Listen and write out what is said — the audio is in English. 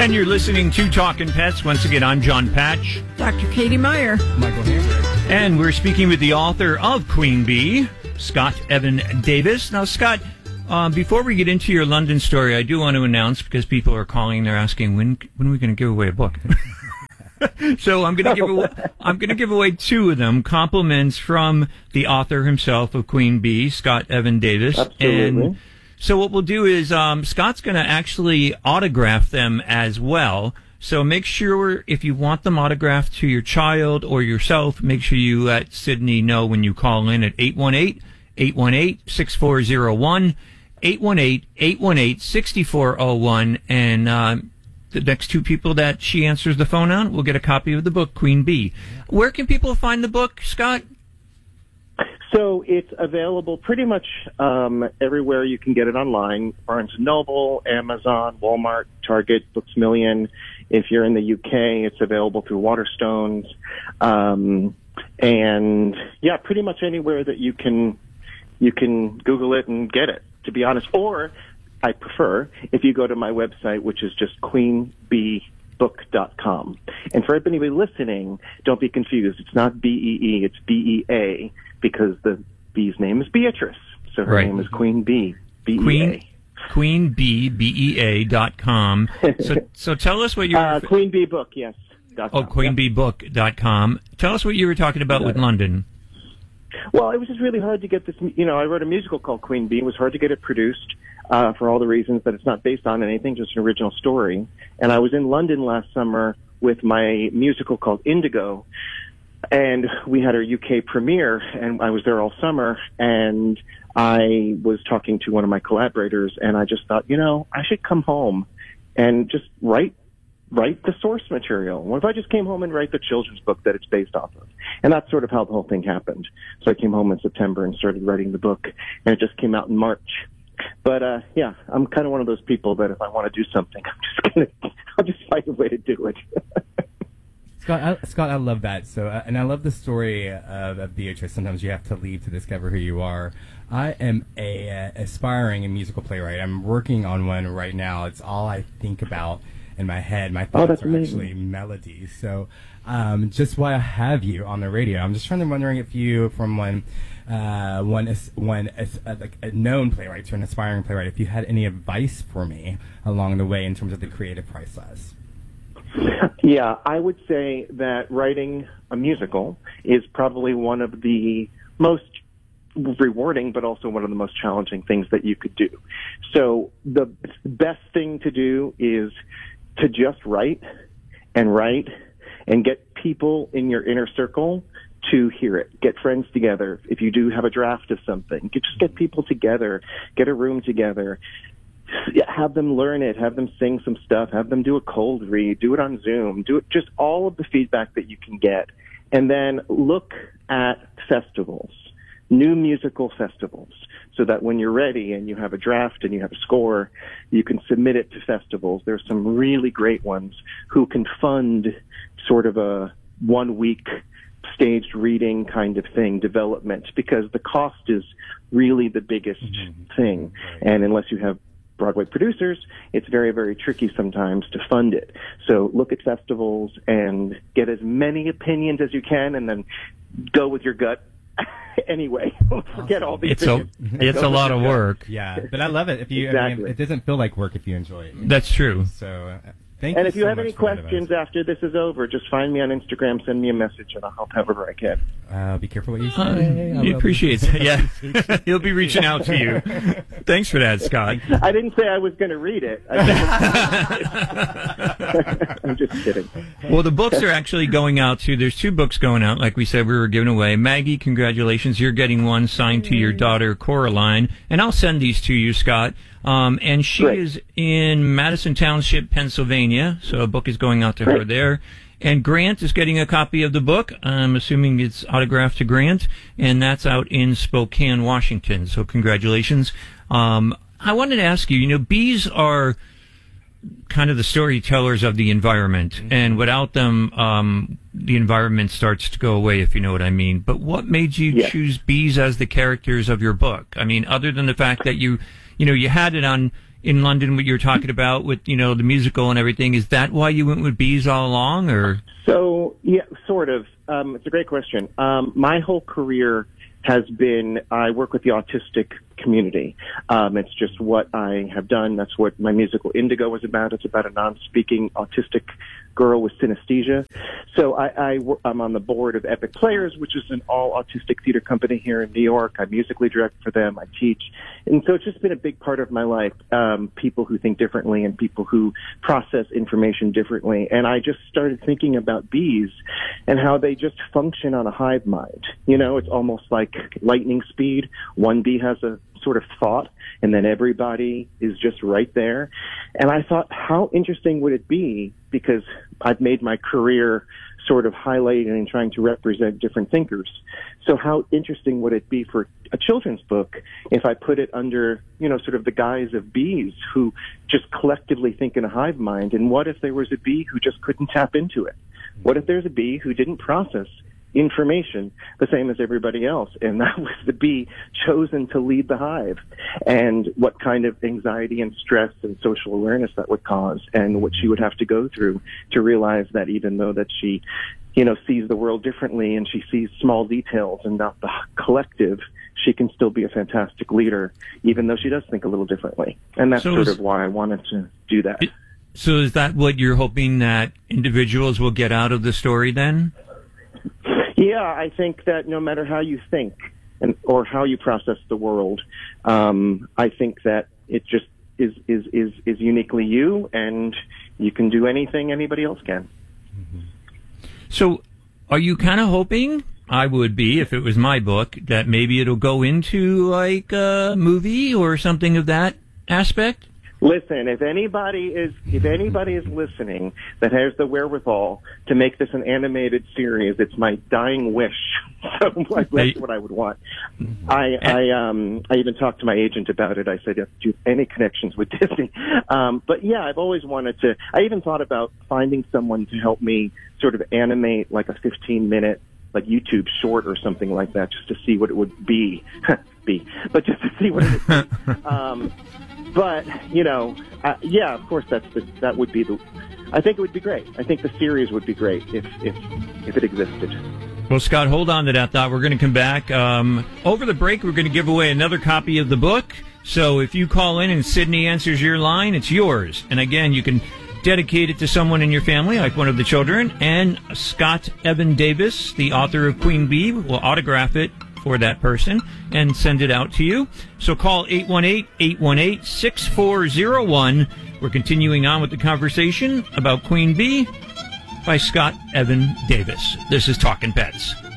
And you're listening to Talking Pets. Once again, I'm John Patch. Dr. Katie Meyer. Michael Hamburg. And we're speaking with the author of Queen Bee, Scott Evan Davis. Now, Scott, before we get into your London story, I do want to announce, because people are calling, they're asking, when are we going to give away a book? So I'm going to give away two of them, compliments from the author himself of Queen Bee, Scott Evan Davis. Absolutely. And so what we'll do is Scott's going to actually autograph them as well. So make sure, if you want them autographed to your child or yourself, make sure you let Sydney know when you call in at 818-818-6401, 818-818-6401, and the next two people that she answers the phone on will get a copy of the book, Queen Bee. Where can people find the book, Scott? So it's available pretty much everywhere you can get it online. Barnes & Noble, Amazon, Walmart, Target, Books Million. If you're in the UK, it's available through Waterstones. And yeah, pretty much anywhere that you can Google it and get it, to be honest. Or I prefer if you go to my website, which is just queenbeebook.com. And for everybody listening, don't be confused. It's not B-E-E, it's B-E-A, because the bee's name is Beatrice. So her name is Queen Bee, B-E-A. Queenbeebook.com. So tell us what you're... Queen Bee Book, yes. Queenbeebook.com. Tell us what you were talking about with London. Well, it was just really hard to get this. I wrote a musical called Queen Bee. It was hard to get it produced for all the reasons that it's not based on anything, just an original story. And I was in London last summer with my musical called Indigo, and we had our UK premiere, and I was there all summer, and I was talking to one of my collaborators, and I just thought, I should come home and just write the source material. What if I just came home and write the children's book that it's based off of? And that's sort of how the whole thing happened. So I came home in September and started writing the book, and it just came out in March. But yeah, I'm kind of one of those people that if I want to do something, I'll just find a way to do it. Scott, I love that. So, and I love the story of Beatrice. Sometimes you have to leave to discover who you are. I am a aspiring musical playwright. I'm working on one right now. It's all I think about in my head. My thoughts are actually melodies. So, just why I have you on the radio, I'm just wondering if you, from one like a known playwright to an aspiring playwright, if you had any advice for me along the way in terms of the creative process. Yeah, I would say that writing a musical is probably one of the most rewarding, but also one of the most challenging things that you could do. So the best thing to do is to just write and get people in your inner circle to hear it. Get friends together. If you do have a draft of something, just get people together, get a room together, have them learn it, have them sing some stuff, have them do a cold read, do it on Zoom, do it, just all of the feedback that you can get. And then look at festivals, new musical festivals, so that when you're ready and you have a draft and you have a score, you can submit it to festivals. There's some really great ones who can fund sort of a 1 week staged reading kind of thing, development, because the cost is really the biggest thing. And unless you have Broadway producers, it's very, very tricky sometimes to fund it. So look at festivals and get as many opinions as you can, and then go with your gut. Anyway, forget all these things. It's a lot of work. Yeah, but I love it. If you, exactly. It doesn't feel like work if you enjoy it. That's true. So, and if you have any questions after this is over, just find me on Instagram, send me a message, and I'll help however I can. Be careful what you say. He appreciates it. Yeah, he'll be reaching out to you. Thanks for that, Scott. I didn't say I was going to read it. I'm just kidding. Well, the books are actually going out too. There's 2 books going out, like we said we were giving away. Maggie, congratulations. You're getting one signed to your daughter, Coraline. And I'll send these to you, Scott. And she is in Madison Township, Pennsylvania. So a book is going out to her there. And Grant is getting a copy of the book. I'm assuming it's autographed to Grant. And that's out in Spokane, Washington. So congratulations. I wanted to ask you, bees are kind of the storytellers of the environment. Mm-hmm. And without them, the environment starts to go away, if you know what I mean. But what made you choose bees as the characters of your book? I mean, other than the fact that you had it on in London, what you were talking about with, the musical and everything. Is that why you went with bees all along, or? So, yeah, sort of. It's a great question. My whole career has been, I work with the autistic community. It's just what I have done. That's what my musical Indigo was about. It's about a non-speaking autistic girl with synesthesia. So I'm on the board of Epic Players, which is an all-autistic theater company here in New York. I musically direct for them. I teach. And so it's just been a big part of my life, people who think differently and people who process information differently. And I just started thinking about bees and how they just function on a hive mind. It's almost like lightning speed. One bee has a sort of thought, and then everybody is just right there. And I thought, how interesting would it be, because I've made my career sort of highlighting and trying to represent different thinkers. So how interesting would it be for a children's book if I put it under, sort of the guise of bees who just collectively think in a hive mind? And what if there was a bee who just couldn't tap into it? What if there's a bee who didn't process information the same as everybody else, and that was the bee chosen to lead the hive, and what kind of anxiety and stress and social awareness that would cause, and what she would have to go through to realize that even though that she sees the world differently and she sees small details and not the collective, she can still be a fantastic leader even though she does think a little differently. And that's sort of why I wanted to do that. So is that what you're hoping that individuals will get out of the story then? Yeah, I think that no matter how you think or how you process the world, I think that it just is uniquely you, and you can do anything anybody else can. So are you kind of hoping, I would be if it was my book, that maybe it'll go into like a movie or something of that aspect? Listen, if anybody is listening that has the wherewithal to make this an animated series, it's my dying wish. So that's what I would want. I even talked to my agent about it. I said, do you have any connections with Disney? But yeah, I've always wanted to. I even thought about finding someone to help me sort of animate like a 15-minute like YouTube short or something like that, just to see what it would be. But just to see what it would be. But, yeah, of course, that would be I think it would be great. I think the series would be great if it existed. Well, Scott, hold on to that thought. We're going to come back. Over the break, we're going to give away another copy of the book. So if you call in and Sydney answers your line, it's yours. And again, you can dedicate it to someone in your family, like one of the children. And Scott Evan Davis, the author of Queen Bee, will autograph it for that person and send it out to you. So call 818-818-6401. We're continuing on with the conversation about Queen Bee by Scott Evan Davis. This is Talkin' Pets.